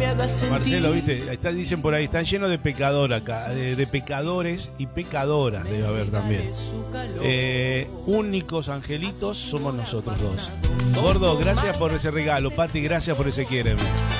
Marcelo, viste, dicen por ahí, están llenos de pecadores acá, de pecadores y pecadoras debe haber también. Únicos angelitos somos nosotros dos. Gordo, gracias por ese regalo. Pati, gracias por ese quiéreme.